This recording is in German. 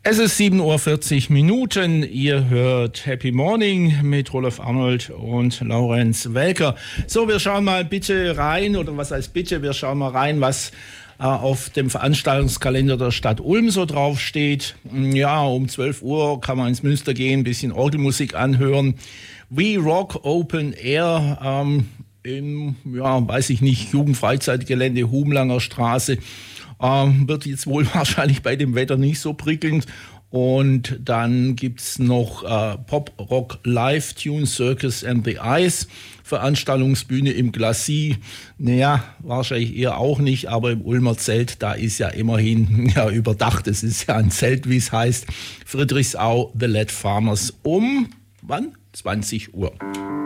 Es ist 7:40 Uhr. Ihr hört Happy Morning mit Rolf Arnold und Laurenz Welker. So, wir schauen mal bitte rein, oder was heißt bitte, wir schauen mal rein, was auf dem Veranstaltungskalender der Stadt Ulm so draufsteht. Ja, um 12 Uhr kann man ins Münster gehen, ein bisschen Orgelmusik anhören. We Rock Open Air im, weiß ich nicht, Jugendfreizeitgelände Humlanger Straße. Wird jetzt wohl wahrscheinlich bei dem Wetter nicht so prickelnd. Und dann gibt's noch Pop Rock Live, Tune Circus and the Ice, Veranstaltungsbühne im Glacis. Naja, wahrscheinlich eher auch nicht, aber im Ulmer Zelt, da ist ja immerhin überdacht. Es ist ja ein Zelt, wie es heißt. Friedrichsau, The Led Farmers um, wann? 20 Uhr.